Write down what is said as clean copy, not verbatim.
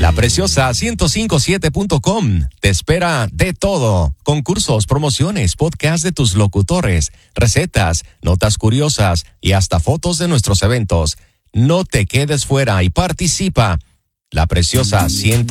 La Preciosa 1057.com te espera de todo. Concursos, promociones, podcast de tus locutores, recetas, notas curiosas y hasta fotos de nuestros eventos. No te quedes fuera y participa. La Preciosa 100